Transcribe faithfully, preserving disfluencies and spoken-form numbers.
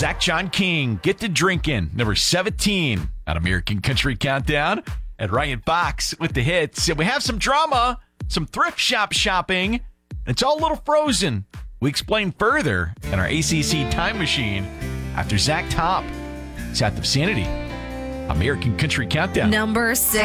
Zach John King, Get to Drinkin', number seventeen on American Country Countdown. And Ryan Fox with the hits. And we have some drama, some thrift shop shopping. And it's all a little frozen. We explain further in our A C C Time Machine after Zach Top, South of Sanity, American Country Countdown. Number six.